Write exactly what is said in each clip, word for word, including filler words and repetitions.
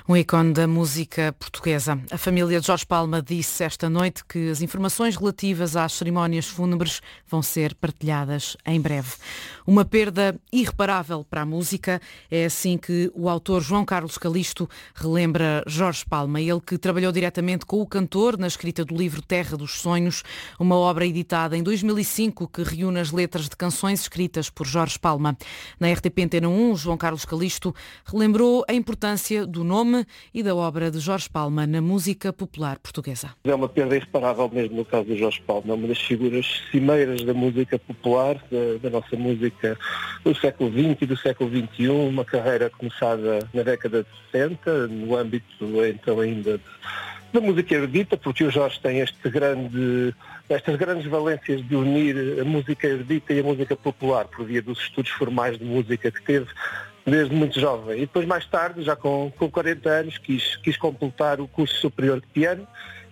Um ícone da música portuguesa. A família de Jorge Palma disse esta noite que as informações relativas às cerimónias fúnebres vão ser partilhadas em breve. Uma perda irreparável para a música, é assim que o autor João Carlos Calisto relembra Jorge Palma, ele que trabalhou diretamente com o cantor na escrita do livro Terra dos Sonhos, uma obra editada em dois mil e cinco que reúne as letras de canções escritas por Jorge Palma. Na R T P Antena um, João Carlos Calisto relembrou a importância do nome e da obra de Jorge Palma na música popular portuguesa. É uma perda irreparável mesmo no caso do Jorge Palma, uma das figuras cimeiras da música popular, da, da nossa música do século vinte e do século vinte e um, uma carreira começada na década de sessenta, no âmbito então ainda da música erudita, porque o Jorge tem este grande, estas grandes valências de unir a música erudita e a música popular, por via dos estudos formais de música que teve desde muito jovem. E depois, mais tarde, já com, com quarenta anos, quis, quis completar o curso superior de piano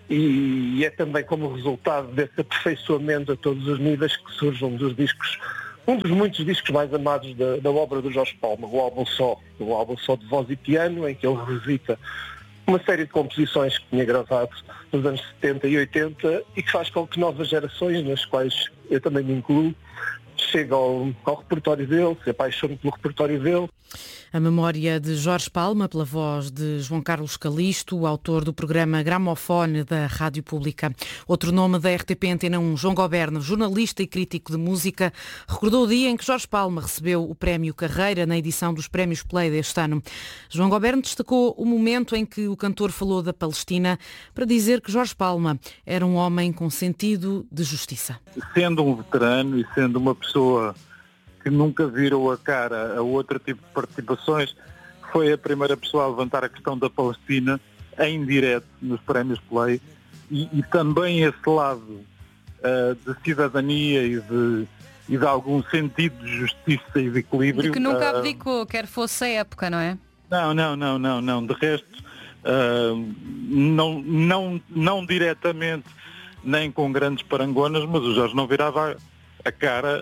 e, e é também como resultado desse aperfeiçoamento a todos os níveis que surge um dos discos, um dos muitos discos mais amados da, da obra do Jorge Palma, o álbum Só, o álbum Só de voz e piano, em que ele revisita uma série de composições que tinha gravado nos anos setenta e oitenta e que faz com que novas gerações, nas quais eu também me incluo, chega ao, ao repertório dele, se apaixone pelo repertório dele. A memória de Jorge Palma, pela voz de João Carlos Calisto, o autor do programa Gramofone da Rádio Pública. Outro nome da R T P Antena um, João Goberno, jornalista e crítico de música, recordou o dia em que Jorge Palma recebeu o Prémio Carreira na edição dos Prémios Play deste ano. João Goberno destacou o momento em que o cantor falou da Palestina para dizer que Jorge Palma era um homem com sentido de justiça. Sendo um veterano e sendo uma pessoa que nunca virou a cara a outro tipo de participações, foi a primeira pessoa a levantar a questão da Palestina em direto nos Prémios Play e, e também esse lado uh, de cidadania e de, e de algum sentido de justiça e de equilíbrio. De que nunca uh, abdicou, quer fosse a época, não é? Não, não, não, não, não. De resto, uh, não, não, não diretamente, nem com grandes parangonas, mas o Jorge não virava a cara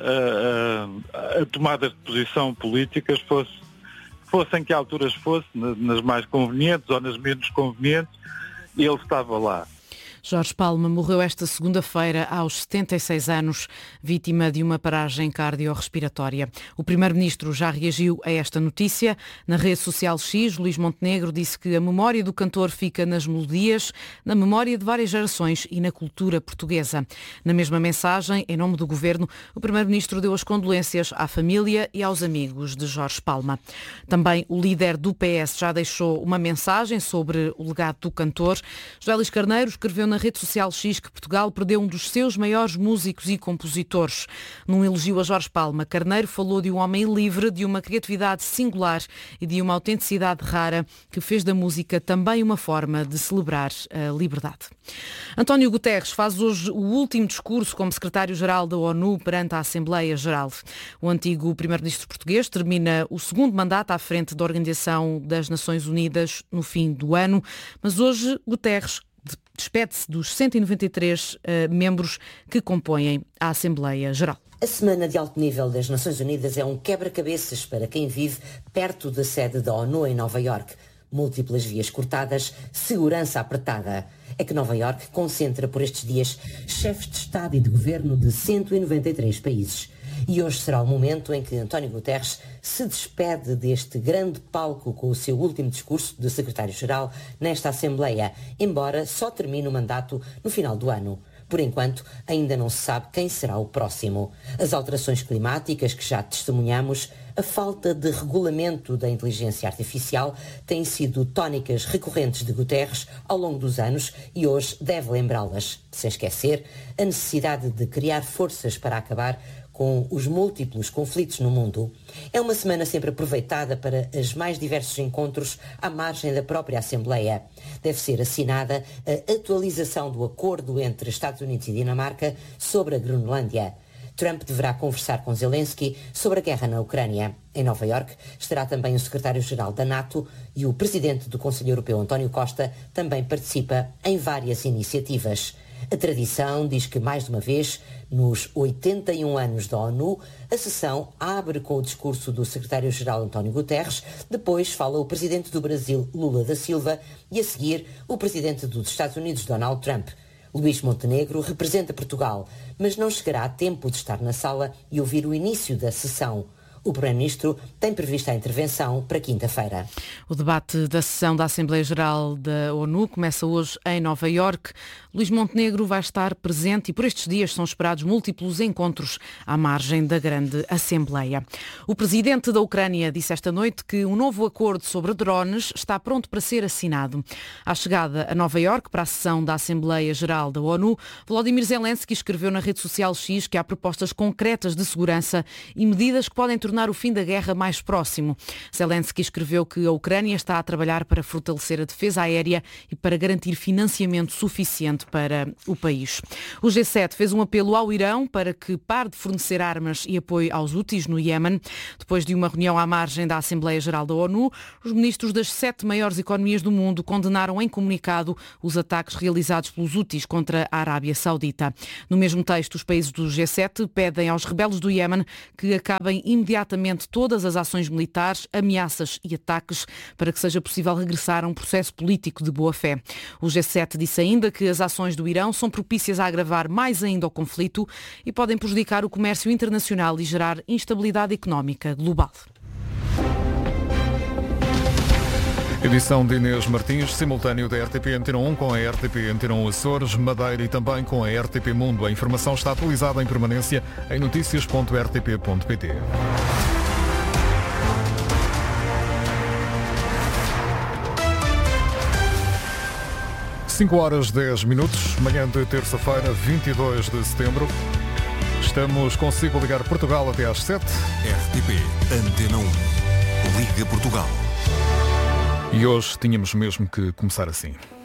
a, a, a tomadas de posição políticas, fosse, fossem que alturas fosse, nas mais convenientes ou nas menos convenientes, ele estava lá. Jorge Palma morreu esta segunda-feira aos setenta e seis anos, vítima de uma paragem cardiorrespiratória. O primeiro-ministro já reagiu a esta notícia. Na rede social X, Luís Montenegro disse que a memória do cantor fica nas melodias, na memória de várias gerações e na cultura portuguesa. Na mesma mensagem, em nome do governo, o primeiro-ministro deu as condolências à família e aos amigos de Jorge Palma. Também o líder do P S já deixou uma mensagem sobre o legado do cantor. José Luís Carneiro escreveu na rede social X que Portugal perdeu um dos seus maiores músicos e compositores. Num elogio a Jorge Palma, Carneiro falou de um homem livre, de uma criatividade singular e de uma autenticidade rara que fez da música também uma forma de celebrar a liberdade. António Guterres faz hoje o último discurso como secretário-geral da ONU perante a Assembleia Geral. O antigo primeiro-ministro português termina o segundo mandato à frente da Organização das Nações Unidas no fim do ano, mas hoje Guterres despede-se dos cento e noventa e três uh, membros que compõem a Assembleia Geral. A Semana de Alto Nível das Nações Unidas é um quebra-cabeças para quem vive perto da sede da ONU em Nova Iorque. Múltiplas vias cortadas, segurança apertada. É que Nova Iorque concentra por estes dias chefes de Estado e de Governo de cento e noventa e três países. E hoje será o momento em que António Guterres se despede deste grande palco com o seu último discurso de secretário-geral nesta Assembleia, embora só termine o mandato no final do ano. Por enquanto, ainda não se sabe quem será o próximo. As alterações climáticas que já testemunhamos, a falta de regulamento da inteligência artificial têm sido tónicas recorrentes de Guterres ao longo dos anos e hoje deve lembrá-las. Sem esquecer a necessidade de criar forças para acabar com os múltiplos conflitos no mundo. É uma semana sempre aproveitada para os mais diversos encontros à margem da própria Assembleia. Deve ser assinada a atualização do acordo entre Estados Unidos e Dinamarca sobre a Groenlândia. Trump deverá conversar com Zelensky sobre a guerra na Ucrânia. Em Nova Iorque estará também o secretário-geral da NATO e o presidente do Conselho Europeu, António Costa, também participa em várias iniciativas. A tradição diz que, mais de uma vez, nos oitenta e um anos da ONU, a sessão abre com o discurso do secretário-geral António Guterres, depois fala o presidente do Brasil, Lula da Silva, e a seguir o presidente dos Estados Unidos, Donald Trump. Luís Montenegro representa Portugal, mas não chegará a tempo de estar na sala e ouvir o início da sessão. O Primeiro-Ministro tem prevista a intervenção para quinta-feira. O debate da sessão da Assembleia Geral da ONU começa hoje em Nova Iorque. Luís Montenegro vai estar presente e por estes dias são esperados múltiplos encontros à margem da grande Assembleia. O presidente da Ucrânia disse esta noite que um novo acordo sobre drones está pronto para ser assinado. À chegada a Nova Iorque para a sessão da Assembleia Geral da ONU, Volodymyr Zelensky escreveu na rede social X que há propostas concretas de segurança e medidas que podem tornar o fim da guerra mais próximo. Zelensky escreveu que a Ucrânia está a trabalhar para fortalecer a defesa aérea e para garantir financiamento suficiente para o país. O G sete fez um apelo ao Irão para que pare de fornecer armas e apoio aos Houthis no Iémen. Depois de uma reunião à margem da Assembleia Geral da ONU, os ministros das sete maiores economias do mundo condenaram em comunicado os ataques realizados pelos Houthis contra a Arábia Saudita. No mesmo texto, os países do G sete pedem aos rebeldes do Iémen que acabem imediatamente todas as ações militares, ameaças e ataques para que seja possível regressar a um processo político de boa-fé. O G sete disse ainda que as ações do Irão são propícias a agravar mais ainda o conflito e podem prejudicar o comércio internacional e gerar instabilidade económica global. Edição de Inês Martins, simultâneo da R T P Antena um com a R T P Antena um Açores, Madeira e também com a R T P Mundo. A informação está atualizada em permanência em notícias ponto r t p ponto p t. cinco horas dez minutos, manhã de terça-feira, vinte e dois de setembro. Estamos consigo ligar Portugal até às sete. R T P Antena um. Liga Portugal. E hoje tínhamos mesmo que começar assim.